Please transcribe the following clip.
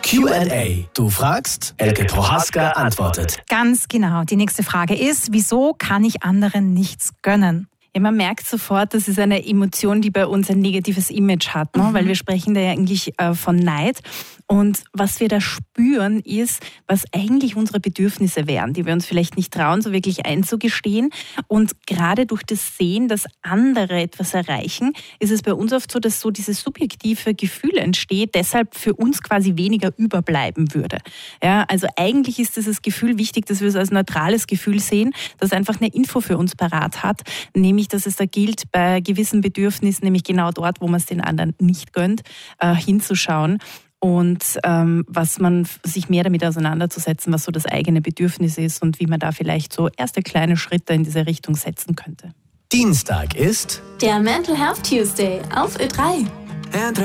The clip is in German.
Q&A. Du fragst, Elke Prohaska antwortet. Ganz genau. Die nächste Frage ist, wieso kann ich anderen nichts gönnen? Ja, man merkt sofort, das ist eine Emotion, die bei uns ein negatives Image hat, ne? Weil wir sprechen da ja eigentlich von Neid. Und was wir da spüren, ist, was eigentlich unsere Bedürfnisse wären, die wir uns vielleicht nicht trauen, so wirklich einzugestehen. Und gerade durch das Sehen, dass andere etwas erreichen, ist es bei uns oft so, dass so dieses subjektive Gefühl entsteht, deshalb für uns quasi weniger überbleiben würde. Ja, also eigentlich ist dieses Gefühl wichtig, dass wir es als neutrales Gefühl sehen, das einfach eine Info für uns parat hat, nämlich, dass es da gilt, bei gewissen Bedürfnissen, nämlich genau dort, wo man es den anderen nicht gönnt, hinzuschauen. Und was man sich mehr damit auseinanderzusetzen, was so das eigene Bedürfnis ist und wie man da vielleicht so erste kleine Schritte in diese Richtung setzen könnte. Dienstag ist der Mental Health Tuesday auf Ö3.